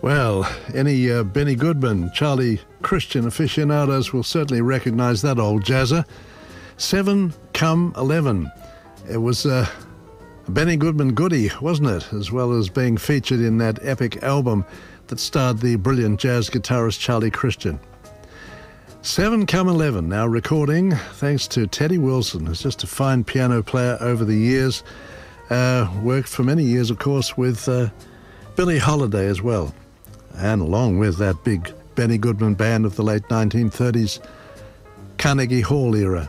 Well, any Benny Goodman, Charlie Christian aficionados will certainly recognise that old jazzer. 7 Come 11. It was a Benny Goodman goodie, wasn't it? As well as being featured in that epic album that starred the brilliant jazz guitarist Charlie Christian. 7 Come 11, now recording thanks to Teddy Wilson, who's just a fine piano player over the years. Worked for many years, of course, with Billie Holiday as well. And along with that big Benny Goodman band of the late 1930s, Carnegie Hall era.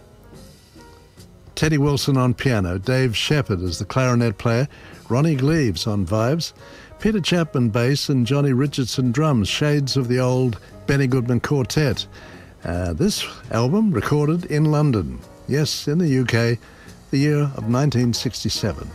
Teddy Wilson on piano, Dave Shepard as the clarinet player, Ronnie Gleaves on vibes, Peter Chapman bass and Johnny Richardson drums, shades of the old Benny Goodman quartet. This album recorded in London, yes, in the UK, the year of 1967.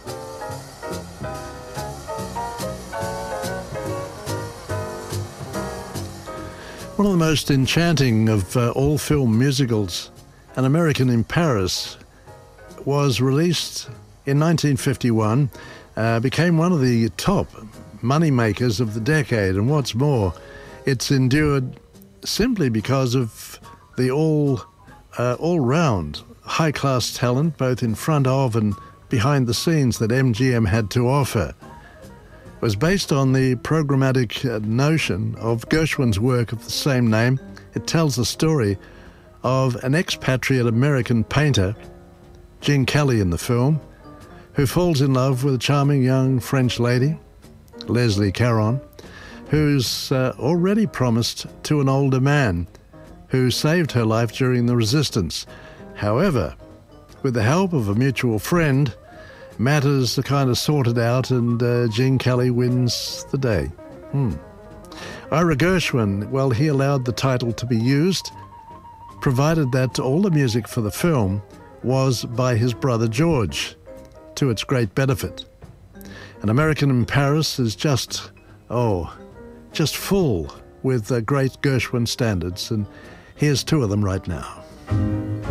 One of the most enchanting of all film musicals, An American in Paris, was released in 1951, became one of the top money makers of the decade, and what's more, it's endured simply because of the all-round high-class talent, both in front of and behind the scenes, that MGM had to offer. It was based on the programmatic notion of Gershwin's work of the same name. It tells the story of an expatriate American painter, Gene Kelly in the film, who falls in love with a charming young French lady, Leslie Caron, who's already promised to an older man who saved her life during the resistance. However, with the help of a mutual friend, matters are kind of sorted out and Gene Kelly wins the day. Ira Gershwin, well, he allowed the title to be used, provided that all the music for the film was by his brother George, to its great benefit. An American in Paris is just full with great Gershwin standards, and here's two of them right now.